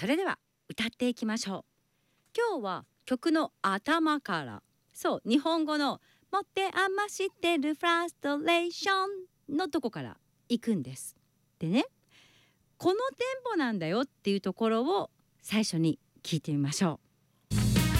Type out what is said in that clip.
それでは歌っていきましょう。今日は曲の頭から、そう日本語の持って余してるフラストレーションのとこから行くんです。でね、このテンポなんだよっていうところを最初に聞いてみましょう。